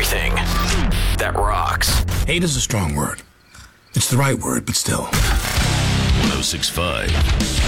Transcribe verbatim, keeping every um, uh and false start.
everything that rocks. Hate is a strong word. It's the right word, but still. one oh six point five